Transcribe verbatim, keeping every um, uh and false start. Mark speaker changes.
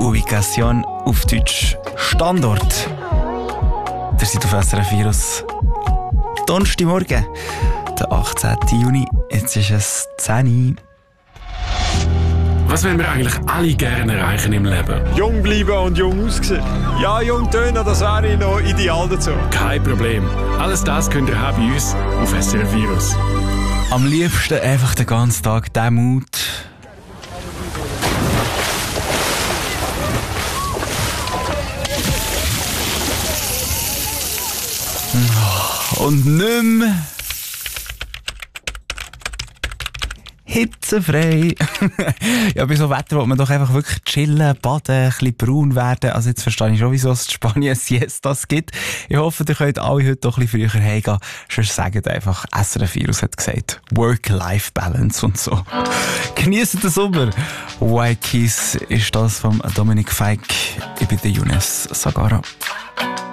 Speaker 1: Ubikation, auf Deutsch Standort. Ihr seid auf S R F Virus. Donnerstagmorgen, der achtzehnten Juni. Jetzt ist es zehn Uhr.
Speaker 2: Was wollen wir eigentlich alle gerne erreichen im Leben?
Speaker 3: Jung bleiben und jung aussehen. Ja, jung tönen, das wäre noch ideal dazu.
Speaker 2: Kein Problem. Alles das könnt ihr haben bei uns auf S R F Virus.
Speaker 1: Am liebsten einfach den ganzen Tag diesen Mut. Und nicht mehr hitzefrei. Ja, bei so Wetter will man doch einfach wirklich chillen, baden, ein bisschen braun werden. Also jetzt verstehe ich schon, wieso es in Spanien Siestas gibt. Ich hoffe, ihr könnt alle heute doch ein bisschen früher heimgehen. Sonst sagt einfach, S R F Virus hat gesagt, Work-Life-Balance und so. Genießt den Sommer. White Keys ist das von Dominik Feig. Ich bin der Younes Sagara.